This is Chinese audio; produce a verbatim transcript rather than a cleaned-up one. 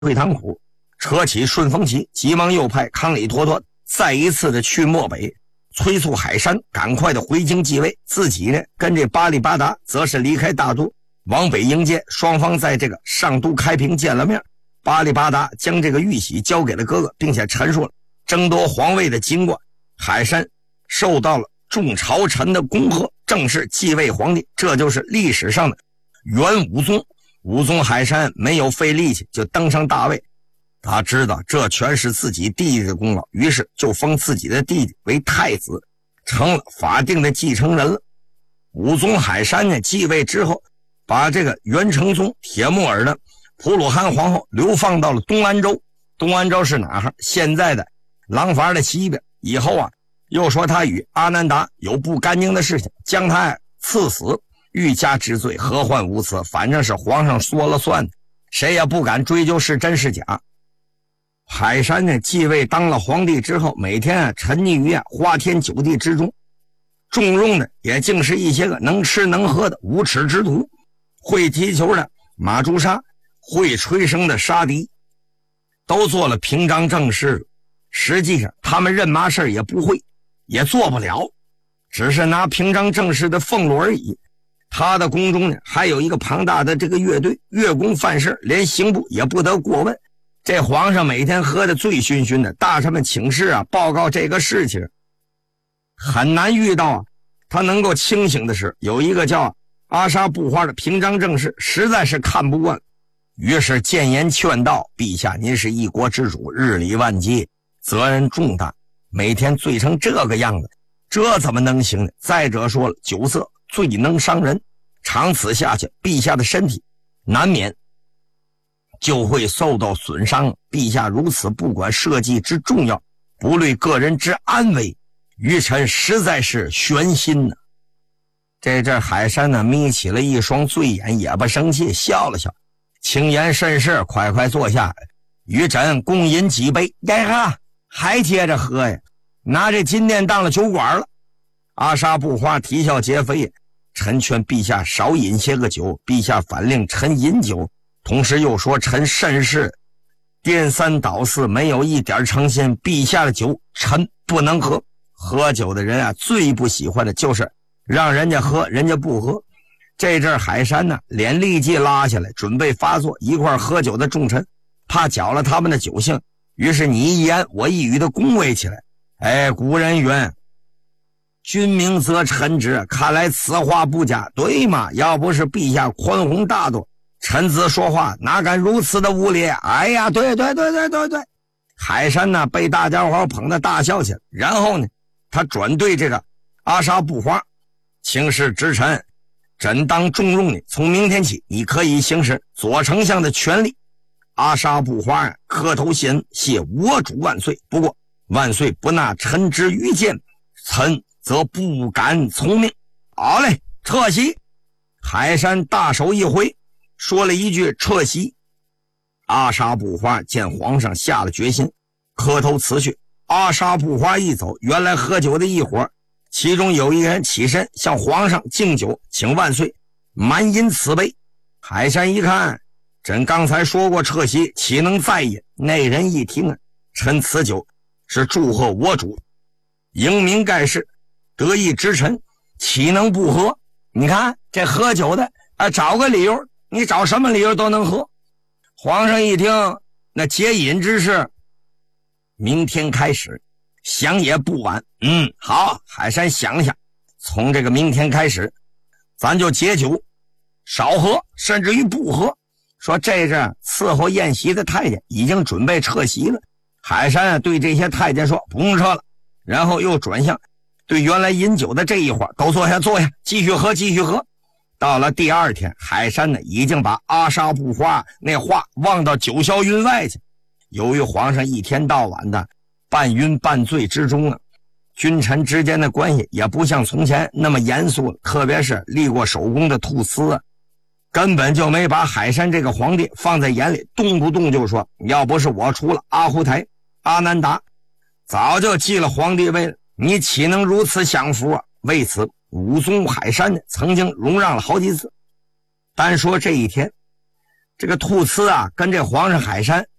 退堂鼓，扯起顺风旗，急忙又派康里陀陀再一次的去漠北，催促海山赶快的回京继位，自己呢跟这巴里巴达则是离开大都往北迎接。双方在这个上都开平见了面，巴里巴达将这个玉玺交给了哥哥，并且陈述了争夺皇位的经过。海山受到了众朝臣的恭贺，正式继位皇帝，这就是历史上的元武宗。武宗海山没有费力气就登上大位，他知道这全是自己弟弟的功劳，于是就封自己的弟弟为太子，成了法定的继承人了。武宗海山呢继位之后，把这个元成宗铁木儿的普鲁汗皇后流放到了东安州。东安州是哪儿？现在的廊坊的西边。以后啊，又说他与阿难达有不干净的事情，将他赐死，欲加之罪，何患无辞？反正是皇上说了算，谁也不敢追究是真是假。海山呢继位当了皇帝之后，每天啊沉溺于啊花天酒地之中，重用的也竟是一些个能吃能喝的无耻之徒，会踢球的马朱砂，会吹笙的沙迪，都做了平章政事。实际上他们任嘛事也不会，也做不了，只是拿平章政事的俸禄而已。他的宫中呢还有一个庞大的这个乐队，乐工犯事连刑部也不得过问。这皇上每天喝得醉醺醺的，大臣们请示啊报告这个事情，很难遇到啊他能够清醒的是，有一个叫阿沙布花的平章政事实在是看不惯，于是谏言劝道：陛下您是一国之主，日理万机，责任重大，每天醉成这个样子，这怎么能行呢？再者说了，酒色最能伤人，长此下去，陛下的身体难免就会受到损伤。陛下如此不管社稷之重要，不虑个人之安危，愚臣实在是悬心呢。这阵海山呢眯起了一双醉眼，也不生气，笑了笑，轻言甚是，快快坐下，愚臣共饮几杯。哎哈，还接着喝呀，拿这金殿当了酒馆了。阿沙布花啼笑皆非，臣劝陛下少饮些个酒，陛下反令臣饮酒，同时又说臣甚是颠三倒四，没有一点诚信，陛下的酒臣不能喝。喝酒的人啊最不喜欢的就是让人家喝人家不喝。这阵海山呢脸立即拉下来，准备发作。一块喝酒的重臣怕搅了他们的酒兴，于是你一言我一语的恭维起来。哎，古人云君明则臣直，看来此话不假。对嘛，要不是陛下宽宏大度，臣子说话哪敢如此的无礼。哎呀，对对对对对对。海山呢被大家伙捧得大笑起来，然后呢他转对这个阿沙布花，请示直臣，朕当重用你，从明天起你可以行使左丞相的权利。阿沙布花啊磕头谢恩，谢我主万岁，不过万岁不纳臣之愚见，臣则不敢从命。好嘞，撤席。海山大手一挥，说了一句撤席。阿沙布花见皇上下了决心，磕头辞去。阿沙布花一走，原来喝酒的一伙，其中有一人起身向皇上敬酒，请万岁满饮此杯。海山一看，朕刚才说过撤席，岂能再饮？那人一听啊，臣此酒是祝贺我主英明盖世，得意之臣，岂能不喝？你看这喝酒的啊，找个理由，你找什么理由都能喝。皇上一听，那解饮之事明天开始，想也不晚。嗯，好，海山想了想，从这个明天开始，咱就解酒，少喝，甚至于不喝。说这阵伺候宴席的太监已经准备撤席了。海山对这些太监说不用撤了，然后又转向对原来饮酒的这一伙都坐下坐下，继续喝继续喝。到了第二天，海山呢已经把阿沙布花那话忘到九霄云外去。由于皇上一天到晚的半晕半醉之中啊，君臣之间的关系也不像从前那么严肃了，特别是立过手功的兔呲啊，根本就没把海山这个皇帝放在眼里，动不动就说要不是我出了阿胡台阿难达，早就继了皇帝位了，你岂能如此享福啊？为此武宗海山曾经容让了好几次。单说这一天， 这个兔呲啊，跟这皇上海山